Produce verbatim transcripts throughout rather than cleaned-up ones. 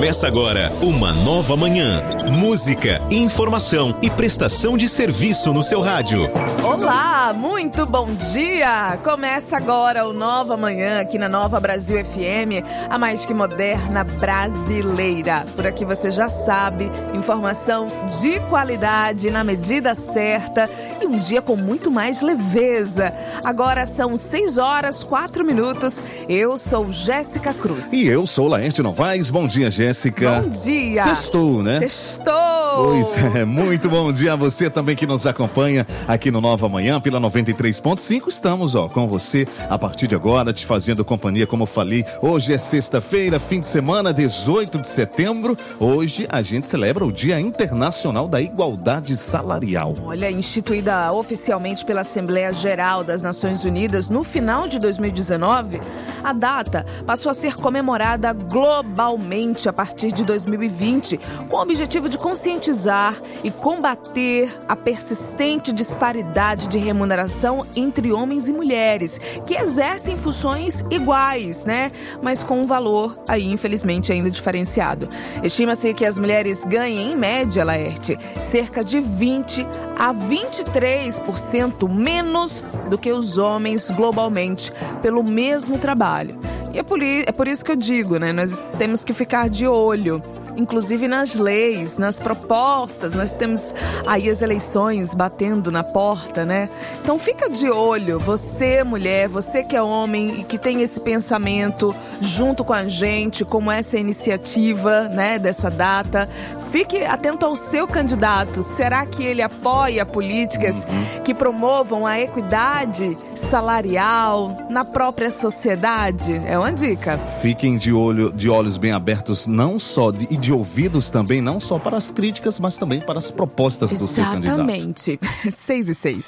Começa agora uma nova manhã. Música, informação e prestação de serviço no seu rádio. Olá, muito bom dia! Começa agora o Nova Manhã aqui na Nova Brasil F M, a mais que moderna brasileira. Por aqui você já sabe, informação de qualidade na medida certa e um dia com muito mais leveza. Agora são seis horas, quatro minutos. Eu sou Jéssica Cruz. E eu sou Laércio Novaes. Bom dia, Jéssica. Bom dia. Sextou, né? Sextou. Pois é, muito bom dia a você também que nos acompanha aqui no Nova Manhã, pela noventa e três ponto cinco. Estamos, ó, com você a partir de agora, te fazendo companhia, como eu falei. Hoje é sexta-feira, fim de semana, dezoito de setembro. Hoje a gente celebra o Dia Internacional da Igualdade Salarial. Olha, instituída oficialmente pela Assembleia Geral das Nações Unidas no final de dois mil e dezenove, a data passou a ser comemorada globalmente a partir de dois mil e vinte, com o objetivo de conscientizar e combater a persistente disparidade de remuneração entre homens e mulheres, que exercem funções iguais, né? Mas com um valor aí, infelizmente, ainda diferenciado. Estima-se que as mulheres ganhem, em média, Laerte, cerca de vinte a vinte e três por cento menos do que os homens globalmente pelo mesmo trabalho. E é por, é por isso que eu digo, né? Nós temos que ficar de olho, inclusive nas leis, nas propostas. Nós temos aí as eleições batendo na porta, né? Então fica de olho, você mulher, você que é homem e que tem esse pensamento junto com a gente, como essa iniciativa, né, dessa data. Fique atento ao seu candidato. Será que ele apoia políticas uhum. que promovam a equidade salarial na própria sociedade? É uma dica. Fiquem de olho, de olhos bem abertos, não só de, e de ouvidos também, não só para as críticas, mas também para as propostas do seu candidato. Exatamente. Seis e seis.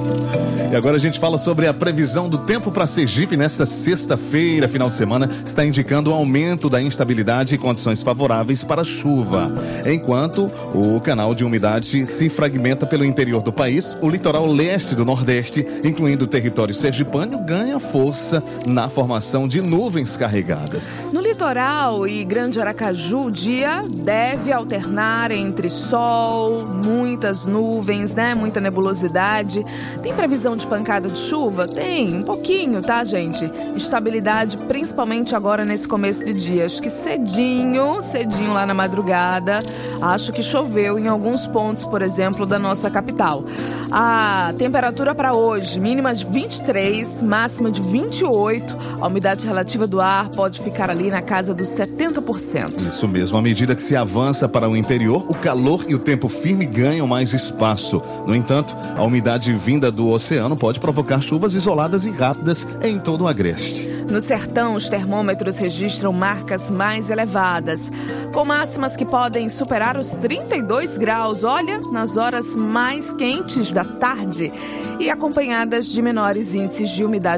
E agora a gente fala sobre a previsão do tempo para Sergipe nesta sexta-feira, final de semana, está indicando um aumento da instabilidade e condições favoráveis para chuva. Enquanto o canal de umidade se fragmenta pelo interior do país, o litoral leste do Nordeste, incluindo o território sergipano, ganha força na formação de nuvens carregadas. No litoral e Grande Aracaju, o dia deve alternar entre sol, muitas nuvens, né? Muita nebulosidade. Tem previsão de pancada de chuva? Tem, um pouquinho, tá, gente? Estabilidade, principalmente agora nesse começo de dia. Acho que cedinho, cedinho lá na madrugada, acho que choveu em alguns pontos, por exemplo, da nossa capital. A temperatura para hoje, mínima de vinte e três, máxima de vinte e oito. A umidade relativa do ar pode ficar ali na casa dos setenta por cento. Isso mesmo, à medida que se avança para o interior, o calor e o tempo firme ganham mais espaço. No entanto, a umidade vinda do oceano pode provocar chuvas isoladas e rápidas em todo o agreste. No sertão, os termômetros registram marcas mais elevadas, com máximas que podem superar os trinta e dois graus, olha, nas horas mais quentes da tarde, e acompanhadas de menores índices de umidade